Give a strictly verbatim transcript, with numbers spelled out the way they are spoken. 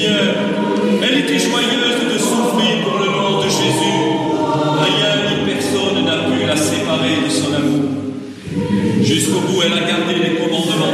Seigneur. Elle était joyeuse de souffrir pour le nom de Jésus. Rien ni personne n'a pu la séparer de son amour. Jusqu'au bout, elle a gardé les commandements